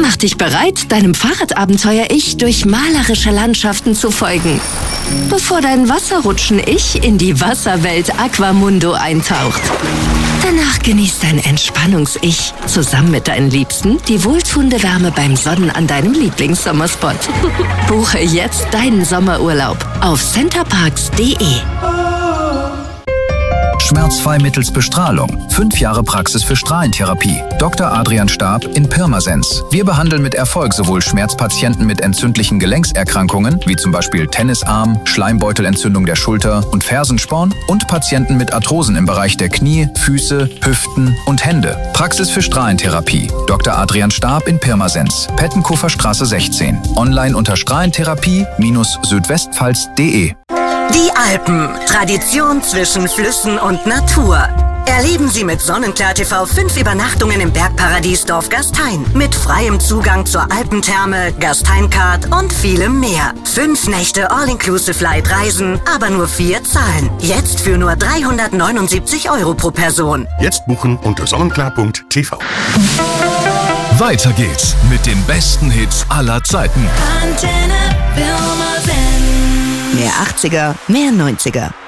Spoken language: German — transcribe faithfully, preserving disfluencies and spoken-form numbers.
Mach dich bereit, deinem Fahrradabenteuer-Ich durch malerische Landschaften zu folgen, bevor dein Wasserrutschen-Ich in die Wasserwelt Aquamundo eintaucht. Danach genießt dein Entspannungs-Ich zusammen mit deinen Liebsten die wohltuende Wärme beim Sonnen an deinem Lieblingssommerspot. Buche jetzt deinen Sommerurlaub auf centerparks punkt de. Schmerzfrei mittels Bestrahlung. Fünf Jahre Praxis für Strahlentherapie. Doktor Adrian Staab in Pirmasens. Wir behandeln mit Erfolg sowohl Schmerzpatienten mit entzündlichen Gelenkserkrankungen, wie zum Beispiel Tennisarm, Schleimbeutelentzündung der Schulter und Fersensporn, und Patienten mit Arthrosen im Bereich der Knie, Füße, Hüften und Hände. Praxis für Strahlentherapie. Doktor Adrian Staab in Pirmasens. Pettenkofer Straße sechzehn. Online unter strahlentherapie Südwestpfalz punkt de. Die Alpen. Tradition zwischen Flüssen und Natur. Erleben Sie mit Sonnenklar T V fünf Übernachtungen im Bergparadies Dorf Gastein. Mit freiem Zugang zur Alpentherme, Gastein-Card und vielem mehr. Fünf Nächte All-Inclusive-Light-Reisen, aber nur vier zahlen. Jetzt für nur dreihundertneunundsiebzig Euro pro Person. Jetzt buchen unter sonnenklar punkt t v. Weiter geht's mit den besten Hits aller Zeiten. Mehr achtziger, mehr neunziger.